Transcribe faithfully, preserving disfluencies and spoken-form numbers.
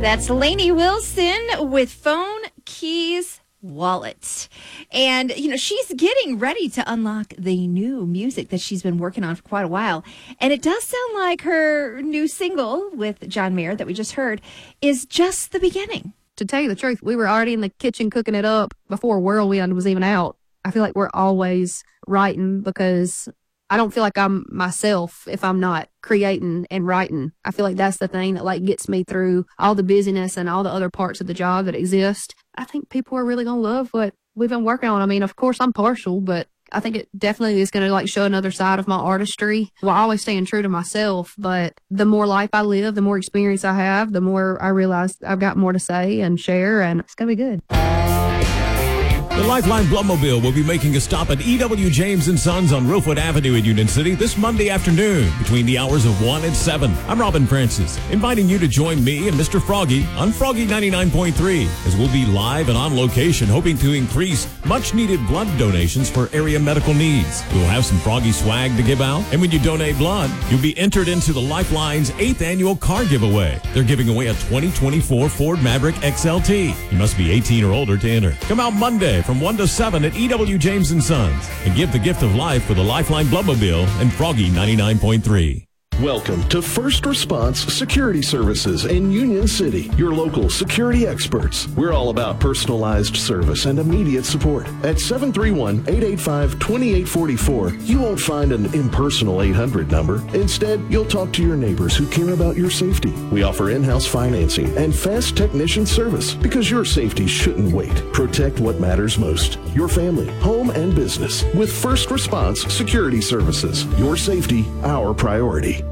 That's Lainey Wilson with Phone, Keys, Wallet. And, you know, she's getting ready to unlock the new music that she's been working on for quite a while. And it does sound like her new single with John Mayer that we just heard is just the beginning. To tell you the truth, we were already in the kitchen cooking it up before Whirlwind was even out. I feel like we're always writing because I don't feel like I'm myself if I'm not creating and writing. I feel like that's the thing that like gets me through all the busyness and all the other parts of the job that exist. I think people are really going to love what we've been working on. I mean, of course, I'm partial, but I think it definitely is going to like show another side of my artistry while always staying true to myself. But the more life I live, the more experience I have, the more I realize I've got more to say and share, and it's going to be good. The Lifeline Bloodmobile will be making a stop at E W. James and Sons on Rosewood Avenue in Union City this Monday afternoon between the hours of one and seven. I'm Robin Francis, inviting you to join me and Mister Froggy on Froggy ninety-nine point three as we'll be live and on location hoping to increase much-needed blood donations for area medical needs. We'll have some Froggy swag to give out, and when you donate blood, you'll be entered into the Lifeline's eighth annual car giveaway. They're giving away a twenty twenty-four Ford Maverick X L T. You must be eighteen or older to enter. Come out Monday from one to seven at E W. James and Sons and give the gift of life for the Lifeline Bloodmobile and Froggy ninety-nine point three. Welcome to First Response Security Services in Union City, your local security experts. We're all about personalized service and immediate support. At seven three one, eight eight five, two eight four four, you won't find an impersonal eight hundred number. Instead, you'll talk to your neighbors who care about your safety. We offer in-house financing and fast technician service because your safety shouldn't wait. Protect what matters most, your family, home, and business with First Response Security Services. Your safety, our priority.